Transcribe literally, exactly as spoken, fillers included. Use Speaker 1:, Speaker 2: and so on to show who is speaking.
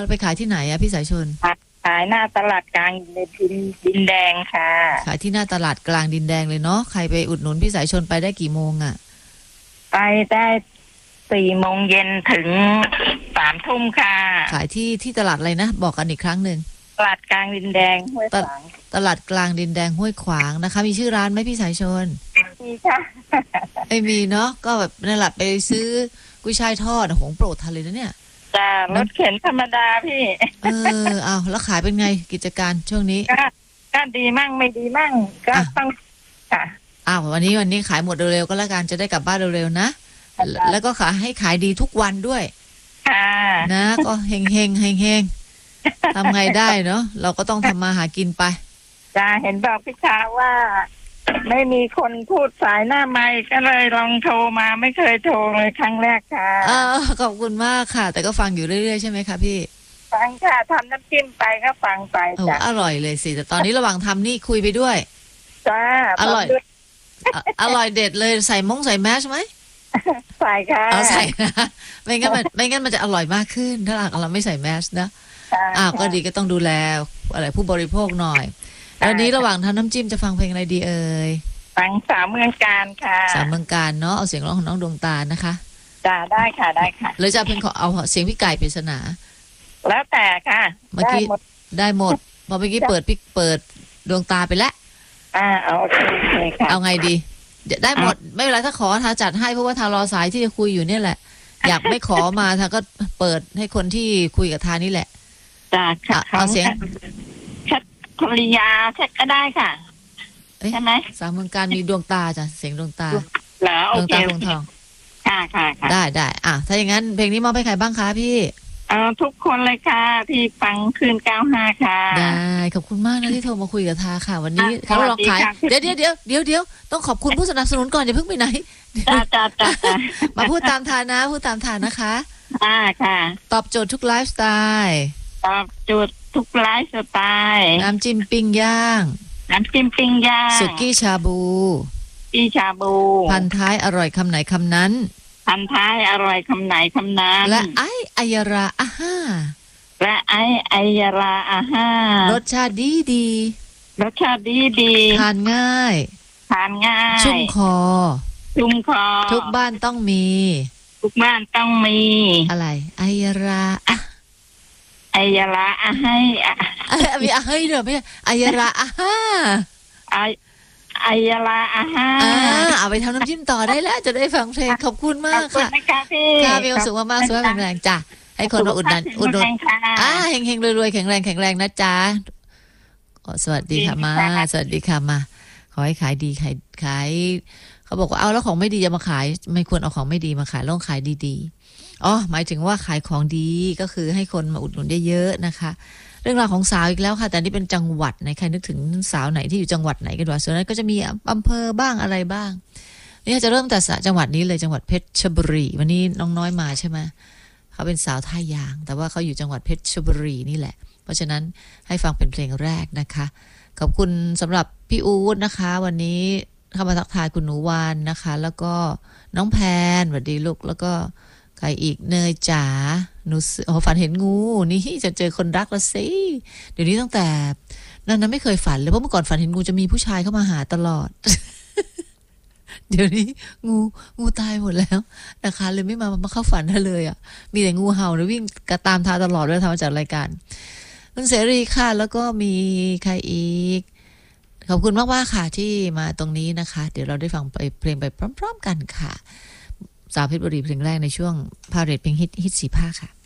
Speaker 1: ไปขายที่ไหนอะพี่สายชน
Speaker 2: ขายหน้าตลาดกลางในดินดินแดงค่ะ
Speaker 1: ขายที่หน้าตลาดกลางดินแดงเลยเนาะใครไปอุดหนุนพี่สายชนไปได้กี่โมงอะ
Speaker 2: ไปได้สี่โมงเย็นถึงสามทุ่มค่ะ
Speaker 1: ขายที่ที่ตลาดอะไรนะบอกกันอีกครั้งหนึ่ง
Speaker 2: ตลาดกลางดินแดงห้วยขวาง
Speaker 1: ตลาดกลางดินแดงห้วยขวางนะคะมีชื่อร้านไหมพี่สายชน
Speaker 2: มีค่ะ
Speaker 1: ไม่มีเนาะก็แบบนั่นแหละไปซื้อกุ้ยช่ายทอดของโปรดทานเลยนะเนี่ย
Speaker 2: จ้ารถเข็นธรรมดาพี่
Speaker 1: เออเอาแล้วขายเป็นไงกิจการช่วงนี้
Speaker 2: ก็ก็ดีมั่งไม่ดีมั่งก็ต้องค่ะ
Speaker 1: อ้าววันนี้วันนี้ขายหมดเร็วๆก็แล้วกันจะได้กลับบ้านเร็วๆนะแล้วก็ขายให้ขายดีทุกวันด้วย
Speaker 2: ค่ะ
Speaker 1: นะก็เฮงเฮงเฮงเฮงทำไงได้เนาะเราก็ต้องทำมาหากินไป
Speaker 2: จ้าเห็นบอกพี่ช้าว่าไม่มีคนพูดสายหน้าไมค์ก็เลยลองโทรมาไม่เคยโทรเลยครั้งแรกค่ะ
Speaker 1: อ่าขอบคุณมากค่ะแต่ก็ฟังอยู่เรื่อยๆใช่ไหมคะพี่
Speaker 2: ฟังค่ะทำน้ำจิ้มไปก็ฟังไปจ้ะ
Speaker 1: อร่อยเลยสิแต่ตอนนี้ระหว่างทำนี่คุยไปด้วย
Speaker 2: จ้า
Speaker 1: อร่อยอร่อยเด็ดเลยใส่มงใส่แมชไหม
Speaker 2: ใส่ค่ะ
Speaker 1: เอาใส่นะไม่งั้นมันไม่งั้นมันจะอร่อยมากขึ้นถ้าเราไม่ใส่แมชนะอ้าวก็ดีก็ต้องดูแลอะไรผู้บริโภคหน่อยแล้วนี้ระหว่างทำน้ำจิ้มจะฟังเพลงอะไรดีเอ่ย
Speaker 2: ฟังสาวเมืองการค่ะ
Speaker 1: สาวเมืองการเนาะเอาเสียงร้องของน้องดวงตานะคะ
Speaker 2: จ้าได้ค่ะได้ค่ะ
Speaker 1: หรือจะเพลงขอเอาเสียงพี่ไก่ปริศนา
Speaker 2: แล้วแต่ค่ะ
Speaker 1: เมื่อกี้ได้หมดพอเมื่อกี้เปิดพี่เปิดดวงตาไปแล้ว
Speaker 2: อ่าโอเคค่ะ
Speaker 1: เอาไงดีได้หมดไม่เป็นไรถ้าขอทาจัดให้เพราะว่าทารอสายที่จะคุยอยู่เนี่ยแหละอยากไม่ขอมาทาก็เปิดให้คนที่คุยกับทานี่แหละ
Speaker 2: จ้าค่ะ
Speaker 1: เอาเสียง
Speaker 2: แคทภรรยาแคทก็ได้ค่ะใช่ไหม
Speaker 1: สาวเมืองการมีดวงตาจ้ะเสียงดวงตา
Speaker 2: เหรอโอเค
Speaker 1: ดวงตาดวงทอง
Speaker 2: ค่ะค่ะ
Speaker 1: ได้ได้อ่ะถ้าอย่างนั้นเพลงนี้มอบให้ใครบ้างคะพี่
Speaker 2: เอ่อทุกคนเลยค่ะที่ฟังคืนเก้าห้าค่ะ
Speaker 1: ได้ขอบคุณมากนะที่โทรมาคุยกับทาค่ะวันนี้เขาลองขายเดี๋ยวเดี๋ยวเดี๋ยวเดี๋ยวเดี๋ยวต้องขอบคุณผู้สนับสนุนก่อนอย่าเพิ่งไปไหน
Speaker 2: จ้าจ้าจ้า
Speaker 1: มาพูดตามทานะพูดตามทานะคะ
Speaker 2: อ่าค่ะ
Speaker 1: ตอบโจทย์ทุกไลฟ์สไตล์
Speaker 2: ตอบโจทย์ทุกไลฟ์สไตล์
Speaker 1: น้ำจิ้มปิ้งย่าง
Speaker 2: น้ำจิ้มปิ้งย่าง
Speaker 1: สุกี้ชาบู
Speaker 2: กี้ชาบู
Speaker 1: พันท้ายอร่อยคำไหนคำนั้น
Speaker 2: พันท้ายอร่อยคำไหนคำนั้น
Speaker 1: และไออายราอาห้า
Speaker 2: และไอไอยาราอาห้าร
Speaker 1: สชาติดีดี
Speaker 2: รสชาติดีดี
Speaker 1: ทานง่าย
Speaker 2: ทานง่าย
Speaker 1: ชุ่มคอ
Speaker 2: ชุ่มคอ
Speaker 1: ทุกบ้านต้องมี
Speaker 2: ทุกบ้านต้องมี
Speaker 1: อะไรไอยาราอะ
Speaker 2: ไอยาราอาให้อะ
Speaker 1: มีอะให้เด้อไม่ใช่ไอยาราอาห้า
Speaker 2: ไอไอยาลาอาห้า
Speaker 1: อ่าเอาไปทำน้ำจิ้มต่อได้แล้วจะได้ฟังเพลงขอบคุณมากค่ะค่ะมีความสุขมากๆสุขภาพแข็งแรงจ้ะให้คนมาอุดหนุนอุดหนุนอ่าเฮงๆรวยๆแข็งแรงแข็งแรงนะจ๊ะสวัสดีค่ะมาสวัสดีค่ะมาขอให้ขายดีขายขายเขาบอกว่าเอาแล้วของไม่ดีจะมาขายไม่ควรเอาของไม่ดีมาขายต้องขายดีๆอ๋อหมายถึงว่าขายของดีก็คือให้คนมาอุดหนุนเยอะๆนะคะเรื่องราวของสาวอีกแล้วค่ะแต่นี่เป็นจังหวัดไหนใครนึกถึงสาวไหนที่อยู่จังหวัดไหนกันวะส่วนนั้นก็จะมีอำเภอบ้างอะไรบ้างนี่จะเริ่มแต่จังหวัดนี้เลยจังหวัดเพชรบุรีวันนี้น้องน้อยมาใช่ไหมเขาเป็นสาวท่ายางแต่ว่าเขาอยู่จังหวัดเพชรบุรีนี่แหละเพราะฉะนั้นให้ฟังเป็นเพลงแรกนะคะขอบคุณสำหรับพี่อู๊ดนะคะวันนี้เข้ามาทักทายคุณหนูวานนะคะแล้วก็น้องแพนสวัสดีลูกแล้วก็ใครอีกเนยจ๋าหนูอ๋อฝันเห็นงูนี่จะเจอคนรักแล้วสิเดี๋ยวนี้ตั้งแต่นั้นนั้นไม่เคยฝันเลยเพราะเมื่อก่อนฝันเห็นงูจะมีผู้ชายเข้ามาหาตลอด เดี๋ยวนี้งูงูตายหมดแล้วนะคะเลยไม่มามาเข้าฝันได้เลยอ่ะมีแต่งูเห่าแล้ววิ่งกระตามทาตลอดเลยทำมาจากรายการคุณเสรีค่ะแล้วก็มีใครอีกขอบคุณมากๆค่ะที่มาตรงนี้นะคะเดี๋ยวเราได้ฟังไปเพลงไปพร้อมๆกันค่ะสาวเพชรบุรีเพลงแรกในช่วงพาเรทเพลงฮิตฮิตสีผ้าค่ะ